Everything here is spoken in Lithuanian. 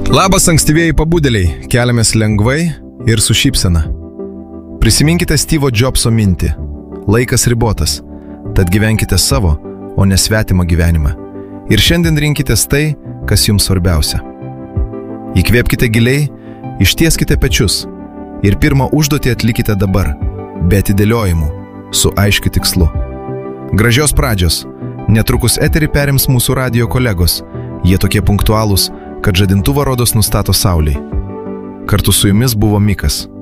Labas ankstyvieji pabudėliai, keliamės lengvai ir su šypsena. Prisiminkite Steve'o Jobso mintį. Laikas ribotas, tad gyvenkite savo, o ne svetimą gyvenimą. Ir šiandien rinkitės tai, kas jums svarbiausia. Įkvėpkite giliai, ištieskite pečius ir pirmą užduotį atlikite dabar, be atidėliojimų, su aiškiu tikslu. Gražios pradžios. Netrukus eterį perims mūsų radijo kolegos. Jie tokie punktualūs, kad žadintuvą rodos nustato saulei. Kartu su jumis buvo Mikas.